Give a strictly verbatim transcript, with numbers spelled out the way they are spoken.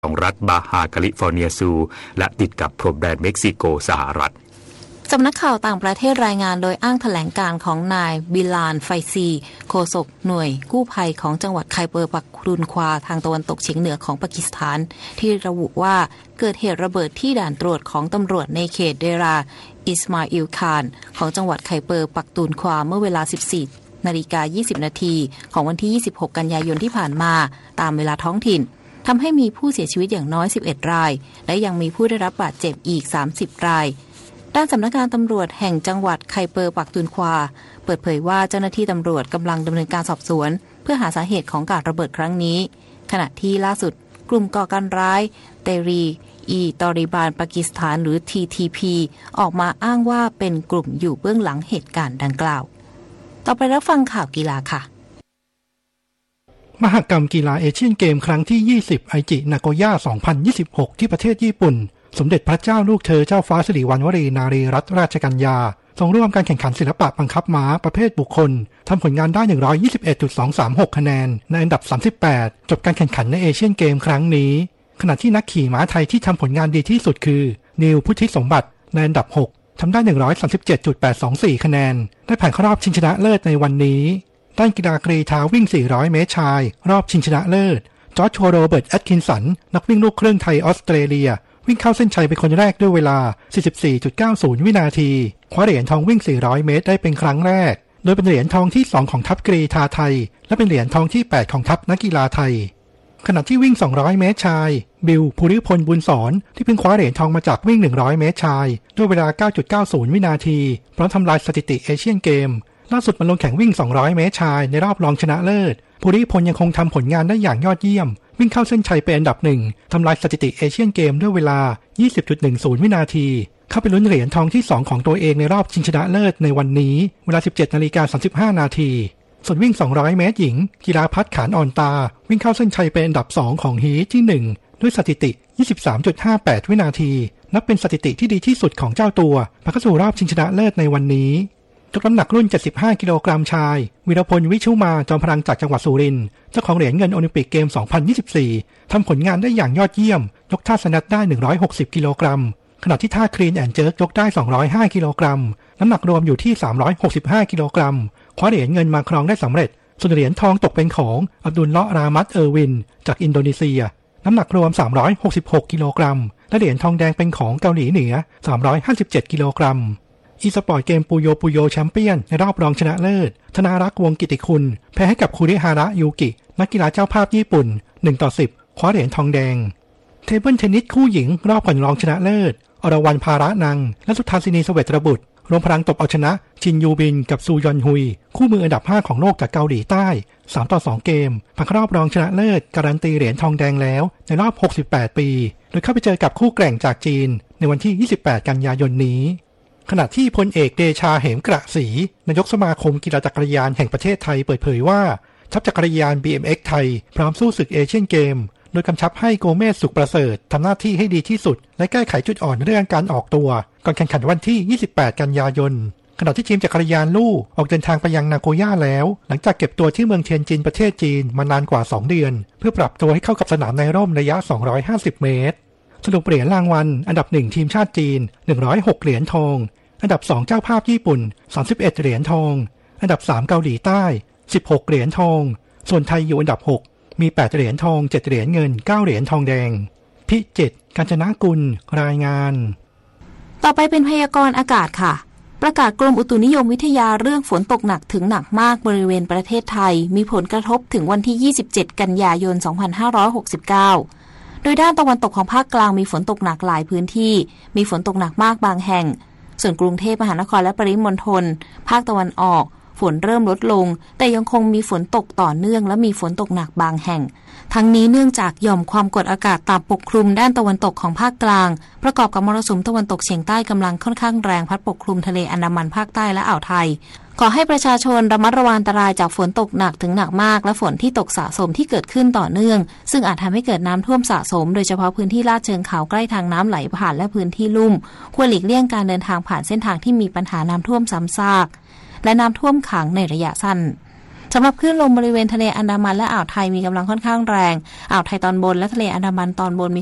ของรัฐบาฮาแคลิฟอร์เนียซูและติดกับพรมแดนเม็กซิโกสหรัฐสำนักข่าวต่างประเทศรายงานโดยอ้างแถลงการของนายบิลานไฟซีโฆษกหน่วยกู้ภัยของจังหวัดไคเบอร์ปักตุนควาทางตะวันตกเฉียงเหนือของปากีสถานที่ระบุว่าเกิดเหตุระเบิดที่ด่านตรวจของตำรวจในเขตเดราอิสมาอิลคานของจังหวัดไคเบอร์ปักตุนควาเมื่อเวลา สิบสี่นาฬิกายี่สิบนาทีของวันที่ ยี่สิบหก กันยายนที่ผ่านมาตามเวลาท้องถิ่นทำให้มีผู้เสียชีวิตอย่างน้อยสิบเอ็ดรายและยังมีผู้ได้รับบาดเจ็บอีกสามสิบรายด้านสำนักงานตำรวจแห่งจังหวัดไคเบอร์ปักตุนควาเปิดเผยว่าเจ้าหน้าที่ตำรวจกำลังดำเนินการสอบสวนเพื่อหาสาเหตุของการระเบิดครั้งนี้ขณะที่ล่าสุดกลุ่มก่อการร้ายเตรีอีตอริบานปากีสถานหรือ ที ที พี ออกมาอ้างว่าเป็นกลุ่มอยู่เบื้องหลังเหตุการณ์ดังกล่าวต่อไปรับฟังข่าวกีฬาค่ะมหกรรมกีฬาเอเชียนเกมครั้งที่ยี่สิบไอจินาโกย่าสองพันยี่สิบหกที่ประเทศญี่ปุ่นสมเด็จพระเจ้าลูกเธอเจ้าฟ้าสิริวัณวรีนารีรัตนราชกัญญาทรงร่วมการแข่งขันศิลปะบังคับม้าประเภทบุคคลทำผลงานได้ หนึ่งร้อยยี่สิบเอ็ดจุดสองสามหก คะแนนในอันดับสามสิบแปดจบการแข่งขันในเอเชียนเกมครั้งนี้ขณะที่นักขี่ม้าไทยที่ทำผลงานดีที่สุดคือนิวพุทธิสมบัติในอันดับหกทำได้ หนึ่งร้อยสามสิบเจ็ดจุดแปดสองสี่ คะแนนได้ผ่านเข้ารอบชิงชนะเลิศในวันนี้ด้านกีฬากรีฑาวิ่งสี่ร้อยเมตรชายรอบชิงชนะเลิศจอร์จโรเบิร์ตแอตคินสันนักวิ่งลูกครึ่งไทยออสเตรเลียวิ่งเข้าเส้นชัยเป็นคนแรกด้วยเวลา สี่สิบสี่จุดเก้าศูนย์ วินาทีคว้าเหรียญทองวิ่งสี่ร้อยเมตรได้เป็นครั้งแรกโดยเป็นเหรียญทองที่สองของทัพกรีฑาไทยและเป็นเหรียญทองที่แปดของทัพนักกีฬาไทยขณะที่วิ่งสองร้อยเมตรชายบิลภูริพลบุญสอนที่เพิ่งคว้าเหรียญทองมาจากวิ่งหนึ่งร้อยเมตรชายด้วยเวลา เก้าจุดเก้าศูนย์ วินาทีพร้อมทำลายสถิติเอเชียนเกมล่าสุดมาลงแข่งวิ่งสองร้อยเมตรชายในรอบรองชนะเลิศภูริพลยังคงทำผลงานได้อย่างยอดเยี่ยมวิ่งเข้าเส้นชัยเป็นอันดับหนึ่งทำลายสถิติเอเชียนเกมด้วยเวลา ยี่สิบจุดหนึ่งศูนย์ วินาทีเข้าไปลุ้นเหรียญทองที่สองของตัวเองในรอบชิงชนะเลิศในวันนี้เวลา สิบเจ็ดนาฬิกาสามสิบห้า นาทีส่วนวิ่งสองร้อยเมตรหญิงกีฬาพัฒน์ขานอ่อนตาวิ่งเข้าเส้นชัยเป็นอันดับสองของฮีทที่หนึ่งด้วยสถิติ ยี่สิบสามจุดห้าแปด วินาทีนับเป็นสถิติที่ดีที่สุดของเจ้าตัวผ่านเข้าสู่รอบชิงชนะเลิศในวันนี้ยกน้ำหนักรุ่นเจ็ดสิบห้ากิโลกรัมชายวีรพลวิชุมาจอมพลังจากจังหวัดสุรินทร์เจ้าของเหรียญเงินโอลิมปิกเกมสองพันยี่สิบสี่ทำผลงานได้อย่างยอดเยี่ยมยกท่าสแนทได้หนึ่งร้อยหกสิบกิโลกรัมขณะที่ท่าคลีนแอนด์เจิร์กยกได้สองร้อยห้ากิโลกรัมน้ำหนักรวมอยู่ที่สามร้อยหกสิบห้ากิโลกรัมคว้าเหรียญเงินมาครองได้สำเร็จส่วนเหรียญทองตกเป็นของอับดุลเลาะห์รามัตเออร์วินจากอินโดนีเซียน้ำหนักรวมสามร้อยหกสิบหกกิโลกรัมและเหรียญทองแดงเป็นของเกาหลีเหนือสามร้อยห้าสิบเจ็ดกิโลกรัมอีสปอร์ตเกมปูโยปูโยแชมเปี้ยนในรอบรองชนะเลิศธนารักษ์วงกิติคุณแพ้ให้กับคุริฮาระยูกินักกีฬาเจ้าภาพญี่ปุ่นหนึ่งต่อสิบคว้าเหรียญทองแดงเทเบิลเทนนิสคู่หญิงรอบก่อนรองชนะเลิศอรวรรณภาระนังและสุทธาสินีเสวตระบุตรรวมพลังตบเอาชนะชินยูบินกับซูยอนฮุยคู่มืออันดับห้าของโลกจากเกาหลีใต้สามต่อสองเกมผ่านเข้ารอบรองชนะเลิศการันตีเหรียญทองแดงแล้วในรอบหกสิบแปดปีโดยเข้าไปเจอกับคู่แกร่งจากจีนในวันที่ยี่สิบแปดกันยายนนี้ขณะที่พลเอกเดชาเหมกระศรีนายกสมาคมกีฬาจักรยานแห่งประเทศไทยเปิดเผยว่าทัพจักรยาน บี เอ็ม เอ็กซ์ ไทยพร้อมสู้ศึกเอเชียนเกมโดยกำชับให้โกเมสสุขประเสริฐทำหน้าที่ให้ดีที่สุดและแก้ไขจุดอ่อนเรื่องการออกตัวก่อนแข่งขันวันที่ยี่สิบแปดกันยายนขณะที่ทีมจักรยานลู่ออกเดินทางไปยังนาโกย่าแล้วหลังจากเก็บตัวที่เมืองเทียนจินประเทศจีนมานานกว่าสองเดือนเพื่อปรับตัวให้เข้ากับสนามในร่มระยะสองร้อยห้าสิบเมตรสรุปเหรียญรางวัลอันดับหนึ่งทีมชาติจีนหนึ่งร้อยหกเหรียญทองอันดับสองเจ้าภาพญี่ปุ่นสามสิบเอ็ดเหรียญทองอันดับสามเกาหลีใต้สิบหกเหรียญทองส่วนไทยอยู่อันดับหกมีแปดเหรียญทองเจ็ดเหรียญเงินเก้าเหรียญทองแดงพิจิตรกาญจนกุลรายงานต่อไปเป็นพยากรณ์อากาศค่ะประกาศกรมอุตุนิยมวิทยาเรื่องฝนตกหนักถึงหนักมากบริเวณประเทศไทยมีผลกระทบถึงวันที่ยี่สิบเจ็ดกันยายนสองพันห้าร้อยหกสิบเก้าโดยด้านตะวันตกของภาคกลางมีฝนตกหนักหลายพื้นที่มีฝนตกหนักมากบางแห่งส่วนกรุงเทพมหานครและปริมณฑลภาคตะวันออกฝนเริ่มลดลงแต่ยังคงมีฝนตกต่อเนื่องและมีฝนตกหนักบางแห่งทั้งนี้เนื่องจากหย่อมความกดอากาศต่ำปกคลุมด้านตะวันตกของภาคกลางประกอบกับมรสุมตะวันตกเฉียงใต้กำลังค่อนข้างแรงพัดปกคลุมทะเลอันดามันภาคใต้และอ่าวไทยขอให้ประชาชนระมัดระวังอันตรายจากฝนตกหนักถึงหนักมากและฝนที่ตกสะสมที่เกิดขึ้นต่อเนื่องซึ่งอาจทำให้เกิดน้ำท่วมสะสมโดยเฉพาะพื้นที่ลาดเชิงเขาใกล้ทางน้ำไหลผ่านและพื้นที่ลุ่มควรหลีกเลี่ยงการเดินทางผ่านเส้นทางที่มีปัญหาน้ำท่วมซ้ำซากและน้ำท่วมขังในระยะสั้นสำหรับคลื่นลมบริเวณทะเลอันดามันและอ่าวไทยมีกำลังค่อนข้างแรงอ่าวไทยตอนบนและทะเลอันดามันตอนบนมี